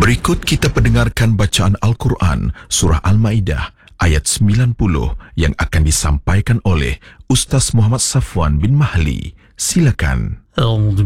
Berikut kita pendengarkan bacaan Al-Quran Surah Al-Ma'idah ayat 90 yang akan disampaikan oleh Ustaz Muhammad Safwan bin Mahli. Silakan. أعوذ